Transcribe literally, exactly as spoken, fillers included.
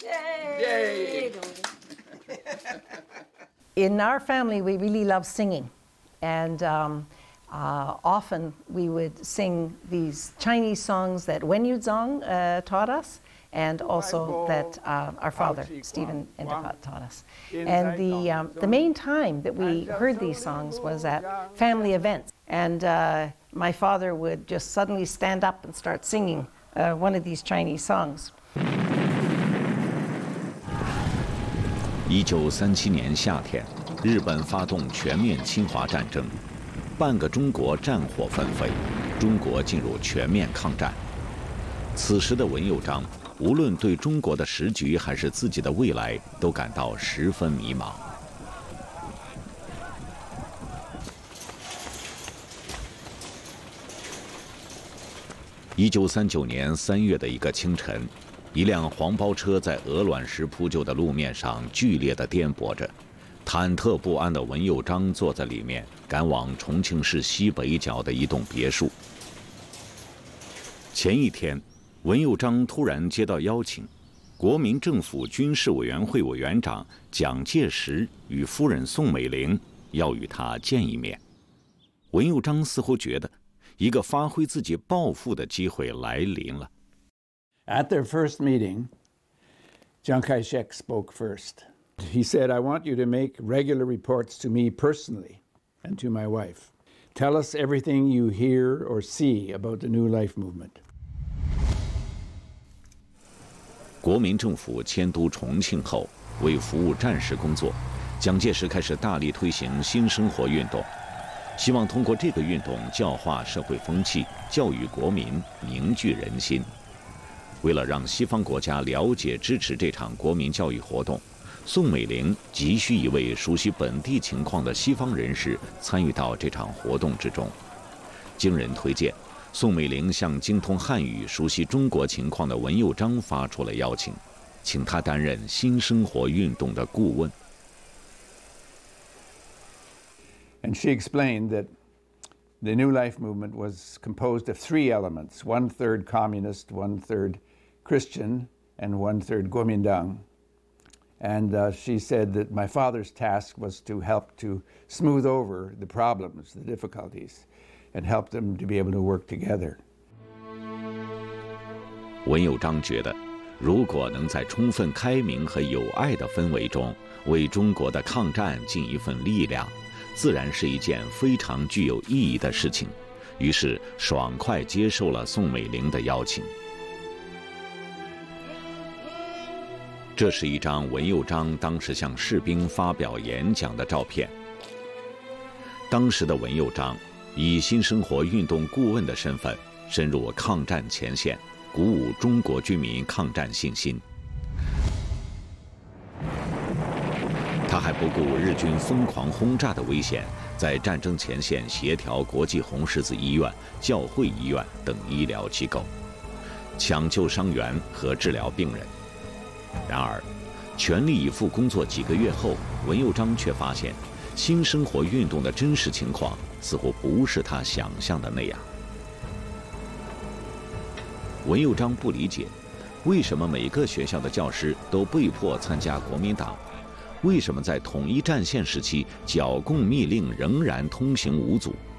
Yay! In our family, we really love singing, and um, uh, often we would sing these Chinese songs that Wen Yuzong uh, taught us, and also that uh, our father, Stephen Endicott, taught us. And the, um, the main time that we heard these songs was at family events. And uh, my father would just suddenly stand up and start singing uh, one of these Chinese songs. 一九三七年夏天，日本发动全面侵华战争，半个中国战火纷飞，中国进入全面抗战。此时的文佑章，无论对中国的时局还是自己的未来，都感到十分迷茫。一九三九年三月的一个清晨。 一辆黄包车在鹅卵石铺就的路面上剧烈地颠簸着，忐忑不安的文佑章坐在里面，赶往重庆市西北角的一栋别墅。前一天，文佑章突然接到邀请，国民政府军事委员会委员长蒋介石与夫人宋美龄要与他见一面。文佑章似乎觉得，一个发挥自己抱负的机会来临了。 At their first meeting, Chiang Kai-shek spoke first. He said, I want you to make regular reports to me personally and to my wife. Tell us everything you hear or see about the New Life movement. 国民政府迁都重庆后，为服务战时工作，蒋介石开始大力推行新生活运动，希望通过这个运动教化社会风气，教育国民，凝聚人心。 为了让西方国家了解支持这场国民教育活动，宋美龄急需一位熟悉本地情况的西方人士参与到这场活动之中。经人推荐，宋美龄向精通汉语、熟悉中国情况的文佑章发出了邀请，请他担任新生活运动的顾问。 And she explained that the New Life movement was composed of three elements: one third communist, one third Christian, and one third Kuomintang. And uh, she said that my father's task was to help to smooth over the problems, the difficulties, and help them to be able to work together. 文佑章觉得，如果能在充分开明和友爱的氛围中，为中国的抗战尽一份力量，自然是一件非常具有意义的事情。于是，爽快接受了宋美龄的邀请。 这是一张文佑章当时向士兵发表演讲的照片。当时的文佑章以新生活运动顾问的身份深入抗战前线，鼓舞中国军民抗战信心。他还不顾日军疯狂轰炸的危险，在战争前线协调国际红十字医院、教会医院等医疗机构，抢救伤员和治疗病人。 然而，全力以赴工作几个月后，文佑章却发现，新生活运动的真实情况似乎不是他想象的那样。文佑章不理解，为什么每个学校的教师都被迫参加国民党？为什么在统一战线时期，剿共密令仍然通行无阻？